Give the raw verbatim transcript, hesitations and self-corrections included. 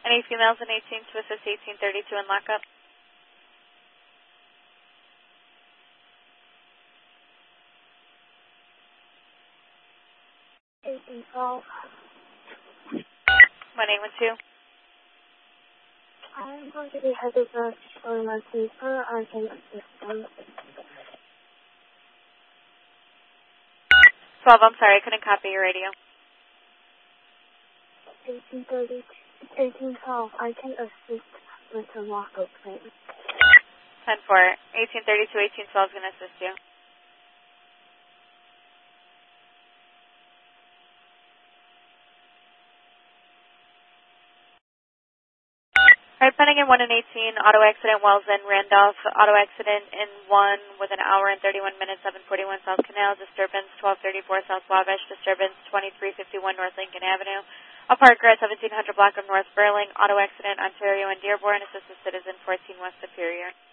Any females in eighteen to assist eighteen thirty-two in lockup? eighteen twelve. one eight one two. I'm going to be headed back for my paper. I can assist them. twelve, I'm sorry, I couldn't copy your radio. eighteen thirty, eighteen twelve. I can assist with the lockup plan. ten four. eighteen thirty-two, eighteen twelve is going to assist you. All right, pending in one and eighteen, auto accident, Wells and Randolph. Auto accident in one with an hour and thirty-one minutes, seven forty-one South Canal. Disturbance twelve thirty-four South Wabash. Disturbance twenty-three fifty-one North Lincoln Avenue. A Parker at seventeen hundred block of North Burling. Auto accident, Ontario and Dearborn. Assisted citizen fourteen West Superior.